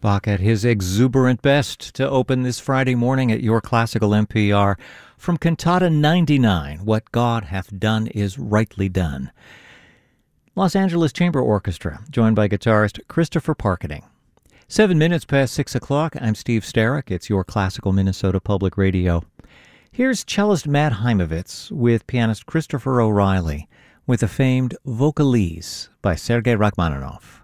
Bach at his exuberant best to open this Friday morning at your classical NPR from Cantata 99, What God Hath Done Is Rightly Done. Los Angeles Chamber Orchestra, joined by guitarist Christopher Parkening. 7 minutes past 6 o'clock, I'm Steve Starrick. It's your classical Minnesota Public Radio. Here's cellist Matt Heimovitz with pianist Christopher O'Reilly with the famed Vocalise by Sergei Rachmaninoff.